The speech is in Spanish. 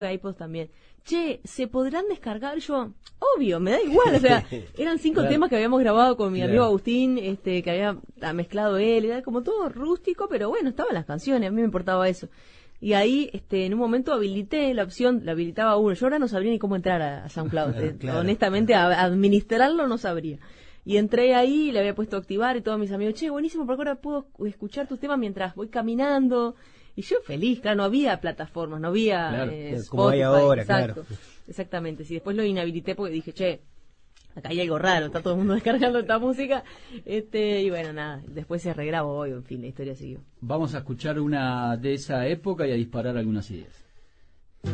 iPods también. Che, ¿se podrán descargar? Yo, obvio, me da igual, o sea, eran 5 temas que habíamos grabado con mi amigo Agustín, que había mezclado él, era como todo rústico, pero bueno, estaban las canciones, a mí me importaba eso. Y ahí, en un momento habilité la opción, la habilitaba uno, yo ahora no sabría ni cómo entrar a SoundCloud, honestamente, a administrarlo no sabría. Y entré ahí, le había puesto a activar y todos mis amigos, che, buenísimo, porque ahora puedo escuchar tus temas mientras voy caminando. Y yo feliz, claro, no había plataformas, no había Spotify, como hay ahora, exacto, exactamente. Sí, después lo inhabilité porque dije, che, acá hay algo raro, está todo el mundo descargando esta música, y bueno, nada, después se regrabó hoy, en fin, la historia siguió. Vamos a escuchar una de esa época y a disparar algunas ideas.